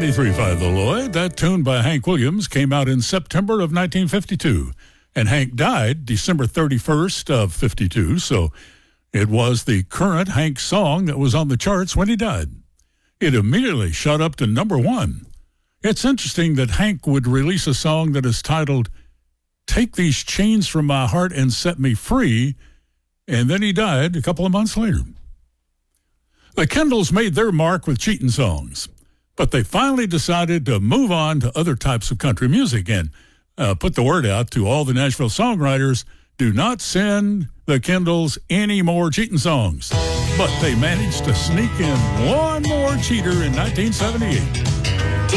93.5 The Lloyd. That tune by Hank Williams came out in September of 1952, and Hank died December 31st of 52, so it was the current Hank song that was on the charts when he died. It immediately shot up to number one. It's interesting that Hank would release a song that is titled Take These Chains From My Heart and Set Me Free, and then he died a couple of months later. The Kendalls made their mark with cheating songs, but they finally decided to move on to other types of country music and put the word out to all the Nashville songwriters, do not send the Kendalls any more cheating songs. But they managed to sneak in one more cheater in 1978.